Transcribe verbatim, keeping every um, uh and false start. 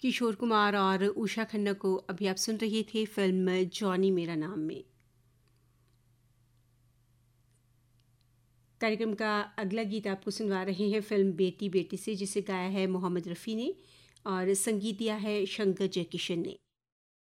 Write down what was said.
किशोर कुमार और उषा खन्ना को अभी आप सुन रहे थे फिल्म जॉनी मेरा नाम में। कार्यक्रम का अगला गीत आपको सुनवा रहे हैं फिल्म बेटी बेटी से, जिसे गाया है मोहम्मद रफ़ी ने और संगीत दिया है शंकर जयकिशन ने।